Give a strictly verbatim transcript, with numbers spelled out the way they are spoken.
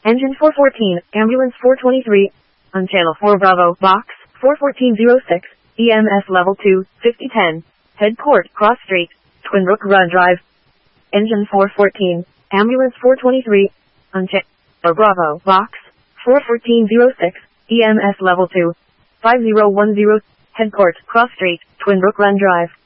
Engine four fourteen, Ambulance four twenty-three, on Channel four Bravo, Box four fourteen oh six, E M S Level two, fifty ten, Head Court, Cross Street, Twin Brook Run Drive. Engine four fourteen, Ambulance four twenty-three, on Channel four Bravo, Box four fourteen oh six, E M S Level two, five oh one oh, Head Court, Cross Street, Twin Brook Run Drive.